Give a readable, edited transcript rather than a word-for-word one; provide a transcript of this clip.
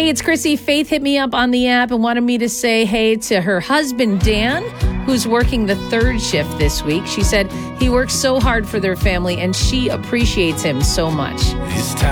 Hey, it's Chrissy. Faith hit me up on the app and wanted me to say hey to her husband, Dan, who's working the third shift this week. She said he works so hard for their family and she appreciates him so much. It's time